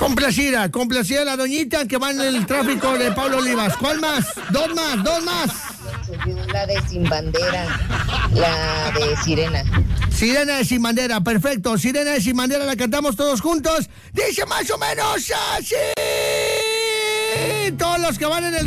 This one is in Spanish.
Complacida la doñita que va en el tráfico de Pablo Olivas. ¿Cuál más? Dos más. La de Sin Bandera, la de Sirena. Sirena de Sin Bandera, perfecto. Sirena de Sin Bandera la cantamos todos juntos. Dice más o menos así. Todos los que van en el